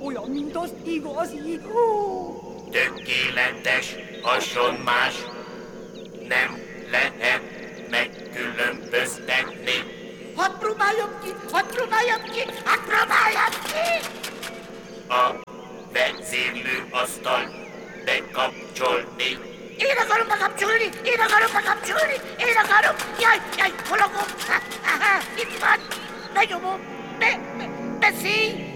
olyan, mint az igazi. Tökéletes, hasonmás, nem lehet megkülönböztetni. Hadd próbáljam ki! A vezérlőasztalt bekapcsolni. Én akarom bekapcsolni! Jaj, hol a gomb? Itt van! Benyomom! Beszélj!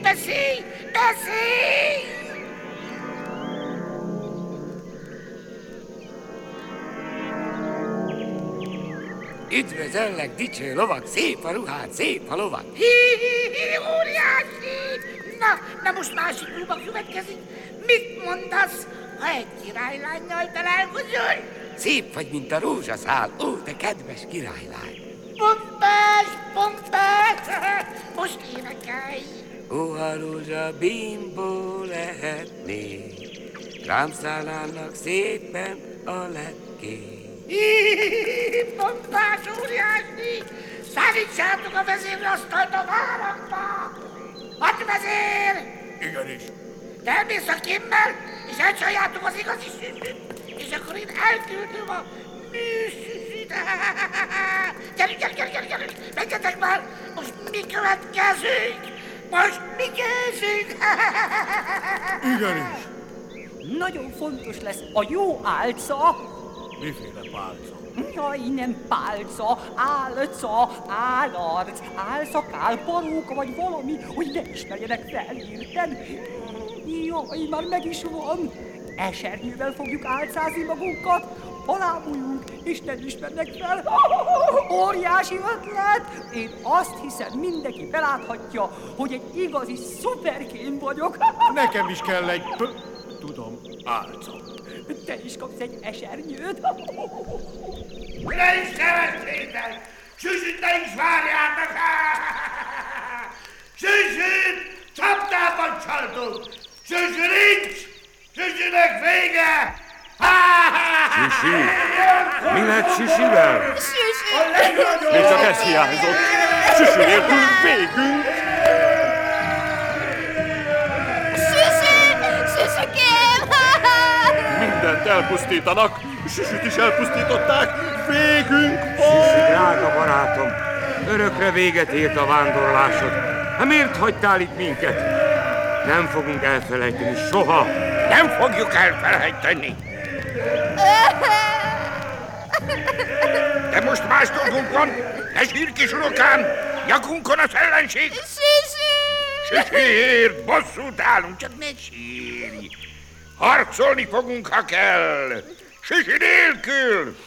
Üdvözöllek, dicső lovag, szép a ruhád, szép a lovag. Óriási! Na most másik próba következik. Mit mondasz, ha egy királylánnyal találkozol? Szép vagy, mint a rózsaszál, ó, te kedves királylány. Pompás! Most énekelj! Ó, a rózsa bimbó lehetné, rám szállnának szépen a lepkék. Pompás óriási! Szállítsátok a vezérasztalt a várakba! Hadvezér! Igenis. Te elmész a Kimmel, és elcsaljátok az igazi sütőt, és akkor én elküldöm a műsütőt. Gyerünk! Menjetek már! Most mi következünk? Igenis. Nagyon fontos lesz a jó álca. Miféle pálca? Jaj, nem pálca, álca, állarc, álszakál, paróka vagy valami, hogy ne ismerjenek fel, érted? Jaj, már meg is van. Esernyővel fogjuk álcázni magunkat, alábújunk, és nem ismernek fel. Óriási ötlet! Én azt hiszem, mindenki beláthatja, hogy egy igazi szuperkém vagyok. Nekem is kell egy... Tudom, álca. Te is kapsz egy esernyőt. Ne is kevertsétek! Süsüt ne is várjátok! Süsüt! Csapdában csaltuk! Süsü nincs! Süsünek vége! Süsi? Mi lett Süsivel? Még csak ez hiányzott. Süsi nélkül végünk. Süsikém! Mindent elpusztítanak. Süsit is elpusztították. Végünk van. Süsi, drága barátom, örökre véget ért a vándorlásod. Hát miért hagytál itt minket? Nem fogunk elfelejteni soha. Nem fogjuk elfelejteni. De most más dolgunk van. Ne sírj, kis urokám! Nyakunkon az ellenség! Süsiért bosszút állunk, csak ne sírj! Harcolni fogunk, ha kell! Süsi nélkül!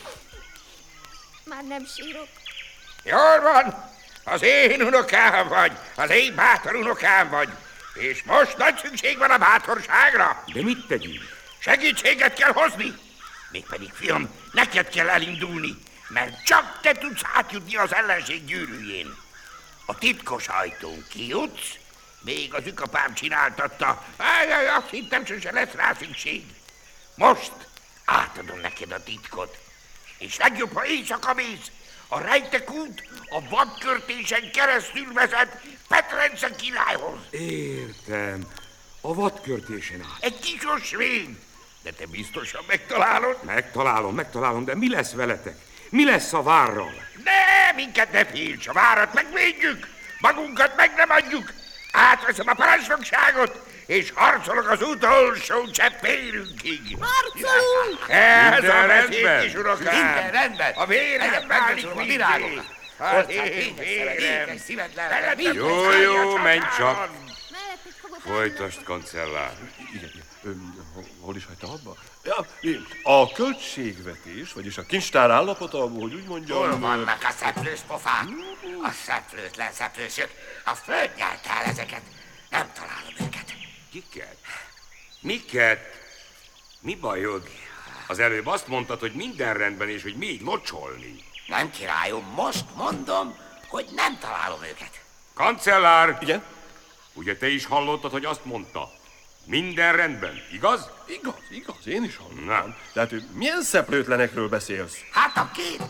Már nem sírok. Jól van! Az én unokám vagy, az én bátor unokám vagy, és most nagy szükség van a bátorságra. De mit tegyünk? Segítséget kell hozni, mégpedig, fiam, neked kell elindulni, mert csak te tudsz átjutni az ellenség gyűrűjén. A titkos ajtón kijutsz, még az ükapám csináltatta. Azt hittem, sose lesz rá szükség. Most átadom neked a titkot, és legjobb, ha éjszaka mész. A rejtek út a vadkörtésen keresztül vezet Petrence királyhoz. Értem. A vadkörtésen áll. Egy kis ösvény. De te biztosan megtalálod? Megtalálom, de mi lesz veletek? Mi lesz a várral? Ne, minket ne félts, a várat megvédjük, magunkat meg nem adjuk. Átveszem a parancsnokságot, és harcolok az utolsó cseppérünkig. Harcolunk! Ez Minden a rendben. veszély, kis urokám. Minden rendben. A vérem válik a virágokat. Hát Édes szíved lelve. Jó, menj csak. Melletted fogok Folytasd, kancellár. Hol is hagyta abba? Ja, a költségvetés, vagyis a kincstár állapota, hogy úgy mondjam... Hol vannak a szeplős pofák? A szeplőtlen szeplősök. A föld nyerte el ezeket. Nem találom őket. Kiket? Miket? Mi bajod? Az előbb azt mondtad, hogy minden rendben, és hogy még locsolni. Nem, királyom, most mondom, hogy nem találom őket. Kancellár! Igen? Ugye te is hallottad, hogy azt mondta? Minden rendben, igaz? Igaz, én is hallottam. Na. De hát milyen szeplőtlenekről beszélsz? Hát a két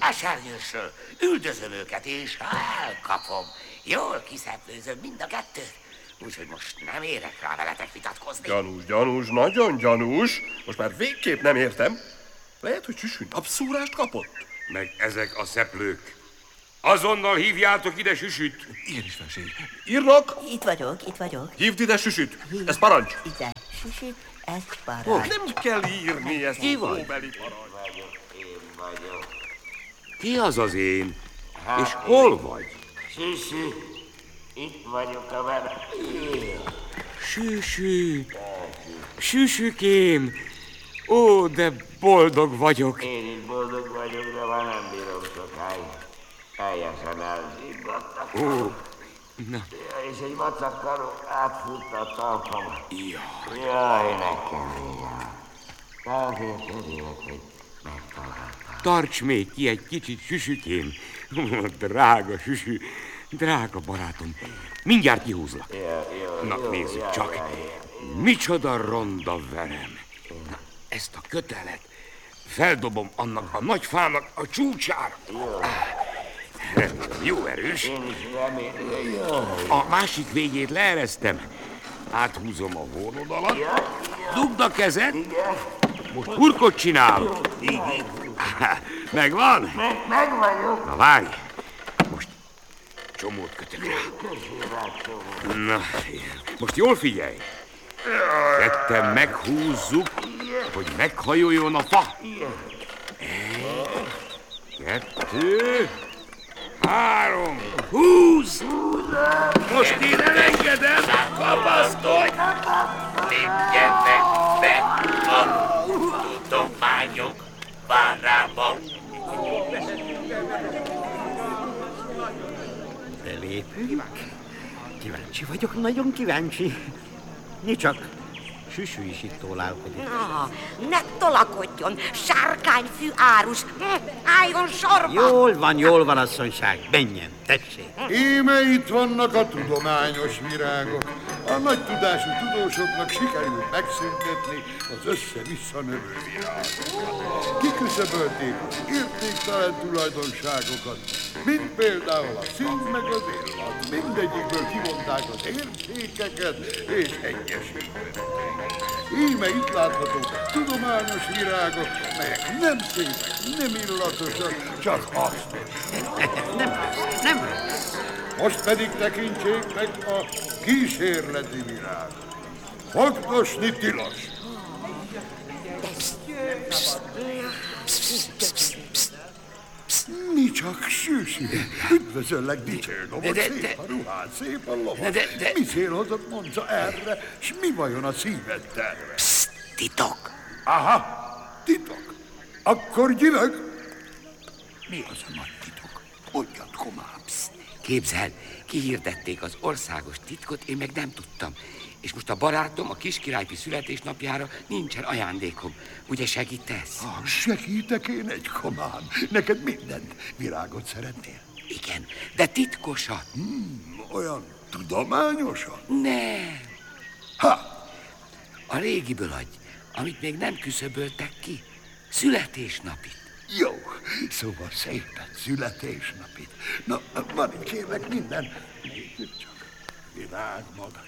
esernyősről üldözöm őket, és ha elkapom, jól kiszeplőzöm mind a kettőt. Úgyhogy most nem érek rá veletek vitatkozni. Gyanús, gyanús, nagyon gyanús. Most már végképp nem értem. Lehet, hogy Süsű napszúrást kapott? Meg ezek a szeplők. Azonnal hívjátok ide Süsüt. Ilyen is felség. Írnak? Itt vagyok. Hívd ide Süsüt. Ez parancs. Ide, Süsüt, ez parancs. Nem kell írni, ez Ki vagy? szóbeli parancs. Én vagyok. Ki az az én? És hol vagy? Süsü, itt vagyok a velem. Süsü, Süsükém, ó, de boldog vagyok. Én is boldog vagyok, de már nem bírom sokáig. Teljesen elzsibbattak. Ó, na. És egy macakkaró átfutta a talpamat. Jaj, nekem ilyen. De azért örülök, hogy megtaláltam. Tarts még ki egy kicsit, Süsükém. Drága Süsü, drága barátom. Mindjárt kihúzlak. Na, nézzük csak. Micsoda ronda verem. Na, ezt a kötelet feldobom annak a nagy fának a csúcsára. Jó erős. Én is remélem. A másik végét leeresztem. Áthúzom a vornodalat. Dugd a kezed. Most hurkot csinál. Megvan? Meg vagyok. Na várj. Most csomót kötök rá. Na, most jól figyelj. Ketten meghúzzuk, hogy meghajoljon a fa. 1, 2, 3, húz! Most én elengedem, kapaszkodj! Lépjenek be a tudományok várába. Belépünk? Kíváncsi vagyok, nagyon kíváncsi. Mi csak, Süsű is itt tólálkodik. Ne tolakodjon, sárkányfű árus, álljon sorba! Jól van, asszonyság, menjen, tessék. Íme itt vannak a tudományos virágok. A nagy tudású tudósoknak sikerült megszüntetni az össze-vissza növő virágokat. Kiküszöbölték az értéktelen tulajdonságokat, mint például a szín meg az illat. Mindegyikből kivonták az értékeket és egyesítették. Íme itt láthatók tudományos virágok, melyek nem szépek, nem illatosak, csak hasznosak. Nem. Most pedig tekintsék meg a kísérleti virágot. Fogdosni tilos. Mi csak, Süsű? Üdvözöllek, dicső lovag, szép a ruhád, szép a lovag. Mi célhozott mondja erre, s mi vajon a szíved terve? Titok. Aha, titok. Akkor gyilög. Mi az a nagy titok? Mondjad, komám. Képzeld, kihirdették az országos titkot, én meg nem tudtam. És most a barátom a kiskirályfi születésnapjára nincsen ajándékom. Ugye segítesz? Segítek én egy, komám. Neked mindent. Virágot szeretnél? Igen, de titkosat. Olyan tudományosan? Nem. A régiből adj, amit még nem küszöböltek ki. Születésnapit. Jó, szóval szépen születésnapit. Na, van itt kérlek minden. Nézzük csak. Virág maga,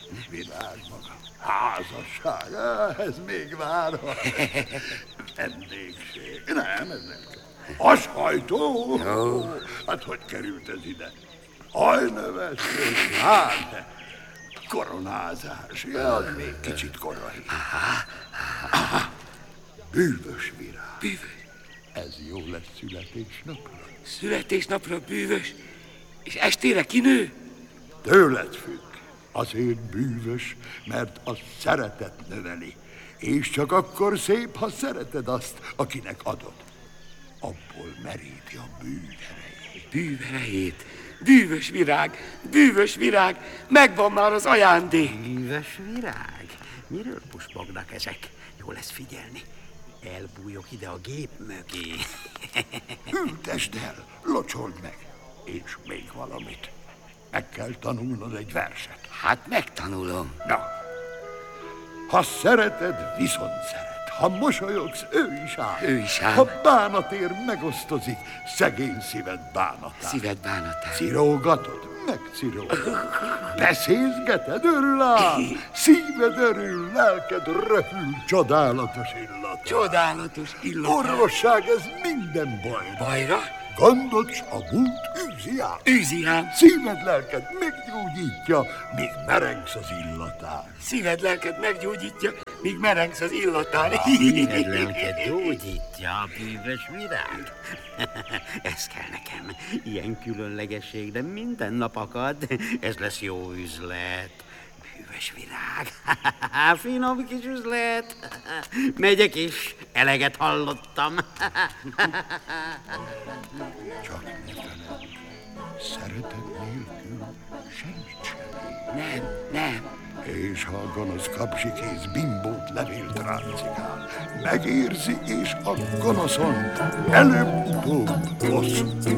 házasság, ez még várhat. Vendégség, nem, ez nem. Ashajtó? Hát hogy került ez ide? Ajnövesztés, hát, koronázás, az még kicsit korai. Aha. Bűvös virág. Bűvös? Ez jó lesz születésnapra. Születésnapra bűvös? És estére kinő? Tőled függ. Azért bűvös, mert a szeretet növeli. És csak akkor szép, ha szereted azt, akinek adod. Abból meríti a bűverejét. Bűverejét? Bűvös virág, megvan már az ajándék. Bűvös virág? Miről pusbognak ezek? Jó lesz figyelni. Elbújok ide a gép mögé. Ültesd el, locsold meg. És még valamit. Meg kell tanulnod egy verset. Hát megtanulom. Na, ha szereted, viszont szeret. Ha mosolyogsz, ő is áll. Ha bánat ér, megosztozik szegény szíved bánatát. Szíved bánatát. Cirógatod, megcirog. Beszézgeted, örül ám, szíved örül, lelked röhül, csodálatos illat. Csodálatos illat. Orvosság, ez minden bajra. Bajra? Gondot s a múlt űzi ám. Űzi ám. Szíved, lelked meggyógyítja, míg merengsz az illatán. Szíved, lelked meggyógyítja, míg merengsz az illatán. Szíved, lelked gyógyítja a bűvös virág. Ez kell nekem. Ilyen különlegesség, de minden nap akad. Ez lesz jó üzlet. Bűvös virág. Finom kis üzlet. Megyek is. Eleget hallottam. Csak ne feled, szeretet nélkül semmit sem. Nem. És ha a gonosz kapsikész bimbót levélt ráncigál, megérzi, és a gonoszon előbb-utóbb bosszút.